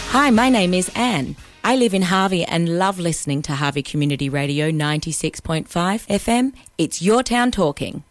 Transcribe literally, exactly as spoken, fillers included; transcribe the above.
Hi, my name is Anne. I live in Harvey and love listening to Harvey Community Radio ninety-six point five F M. It's your town talking.